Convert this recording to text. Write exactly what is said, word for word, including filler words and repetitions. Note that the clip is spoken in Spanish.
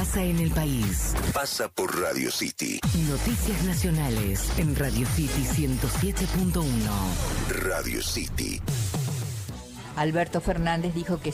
pasa en el país. Pasa por Radio City. Noticias nacionales en Radio City ciento siete punto uno. Radio City. Alberto Fernández dijo que